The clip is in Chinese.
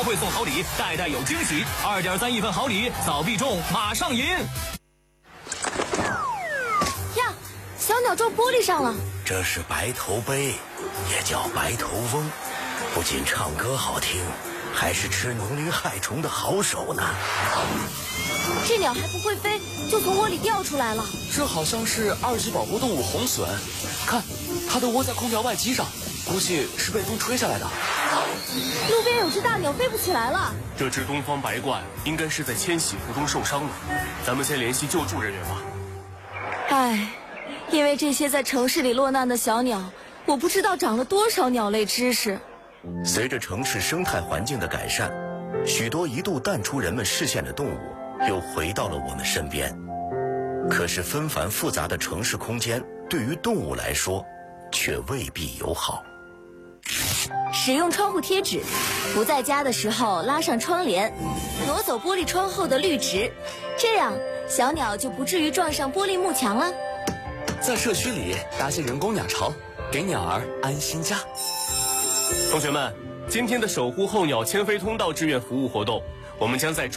会送好礼，代代有惊喜。2.3亿份好礼，早必中，马上赢！ 呀，小鸟撞玻璃上了。 这是白头杯，也叫白头翁，不仅唱歌好听，还是吃农林害虫的好手呢。 这鸟还不会飞，就从窝里掉出来了。 这好像是2级保护动物红隼，看，它都窝在空调外机上，估计是被风吹下来的。 路边有只大鸟飞不起来了。 这只东方白鹳应该是在迁徙途中受伤了，咱们先联系救助人员吧。 唉，因为这些在城市里落难的小鸟，我不知道长了多少鸟类知识。 随着城市生态环境的改善，许多一度淡出人们视线的动物又回到了我们身边。可是纷繁复杂的城市空间对于动物来说却未必友好。 使用窗户贴纸，不在家的时候拉上窗帘，挪走玻璃窗后的绿植，这样小鸟就不至于撞上玻璃幕墙了。 在社区里搭些人工鸟巢，给鸟儿安心家。 同学们，今天的守护候鸟迁飞通道志愿服务活动，我们将在